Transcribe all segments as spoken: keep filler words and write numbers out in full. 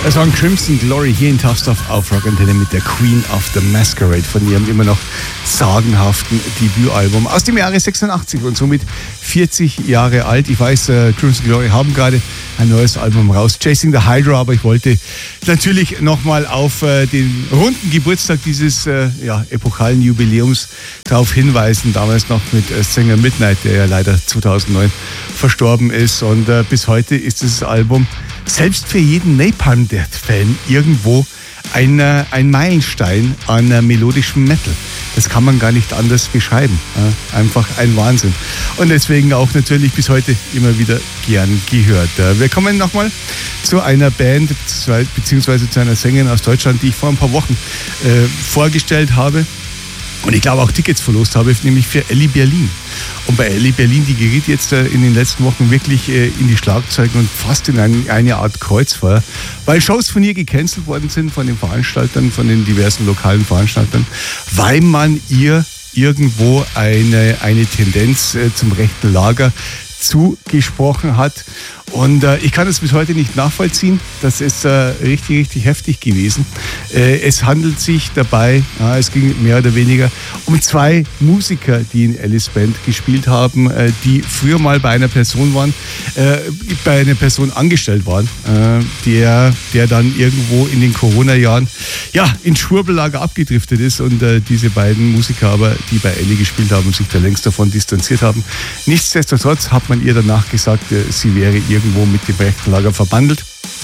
Das war Crimson Glory hier in Tough Stuff auf Rock Antenne mit der Queen of the Masquerade von ihrem immer noch sagenhaften Debütalbum aus dem Jahre sechsundachtzig und somit vierzig Jahre alt. Ich weiß, äh, Crimson Glory haben gerade ein neues Album raus, Chasing the Hydra, aber ich wollte natürlich nochmal auf äh, den runden Geburtstag dieses äh, ja, epochalen Jubiläums darauf hinweisen, damals noch mit äh, Sänger Midnight, der ja leider zweitausendneun verstorben ist, und äh, bis heute ist dieses Album selbst für jeden Napalm Death-Fan irgendwo ein, äh, ein Meilenstein an äh, melodischem Metal. Das kann man gar nicht anders beschreiben. Äh, einfach ein Wahnsinn. Und deswegen auch natürlich bis heute immer wieder gern gehört. Äh, wir kommen nochmal zu einer Band beziehungsweise zu einer Sängerin aus Deutschland, die ich vor ein paar Wochen äh, vorgestellt habe. Und ich glaube auch Tickets verlost habe, nämlich für Elli Berlin. Und bei Elli Berlin, die geriet jetzt äh, in den letzten Wochen wirklich äh, in die Schlagzeilen und fast in ein, eine Art Kreuzfeuer, weil Shows von ihr gecancelt worden sind von den Veranstaltern, von den diversen lokalen Veranstaltern, weil man ihr irgendwo eine, eine Tendenz äh, zum rechten Lager zugesprochen hat. Und äh, ich kann es bis heute nicht nachvollziehen. Das ist äh, richtig, richtig heftig gewesen. Äh, es handelt sich dabei, ja, es ging mehr oder weniger um zwei Musiker, die in Ellis Band gespielt haben, äh, die früher mal bei einer Person waren, äh, bei einer Person angestellt waren, äh, der, der dann irgendwo in den Corona-Jahren ja, ins Schwurbellager abgedriftet ist, und äh, diese beiden Musiker aber, die bei Elli gespielt haben, sich da längst davon distanziert haben. Nichtsdestotrotz hat man ihr danach gesagt, äh, sie wäre irgendwo mit dem rechten Lager verbandelt.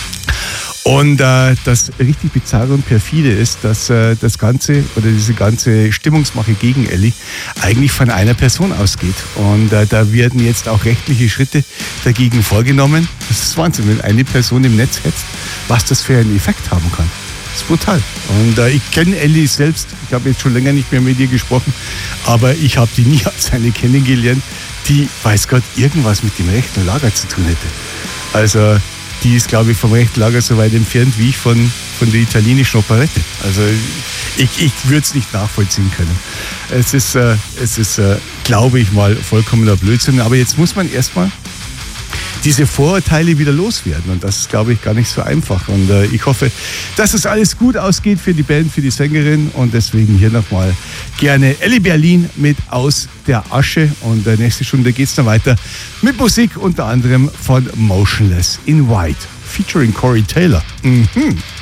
Und äh, das richtig bizarre und perfide ist, dass äh, das Ganze oder diese ganze Stimmungsmache gegen Elli eigentlich von einer Person ausgeht. Und äh, da werden jetzt auch rechtliche Schritte dagegen vorgenommen. Das ist Wahnsinn, wenn eine Person im Netz hetzt, was das für einen Effekt haben kann. Das ist brutal. Und äh, ich kenne Elli selbst, ich habe jetzt schon länger nicht mehr mit ihr gesprochen, aber ich habe die nie als eine kennengelernt, die, weiß Gott, irgendwas mit dem rechten Lager zu tun hätte. Also die ist, glaube ich, vom rechten Lager so weit entfernt wie ich von, von der italienischen Operette. Also ich, ich würde es nicht nachvollziehen können. Es ist, äh, es ist äh, glaube ich mal, vollkommener Blödsinn. Aber jetzt muss man erstmal diese Vorurteile wieder loswerden. Und das ist, glaube ich, gar nicht so einfach. Und äh, ich hoffe, dass es alles gut ausgeht für die Band, für die Sängerin. Und deswegen hier nochmal gerne Elli Berlin mit Aus der Asche. Und äh, nächste Stunde geht es dann weiter mit Musik, unter anderem von Motionless in White, featuring Corey Taylor. Mhm.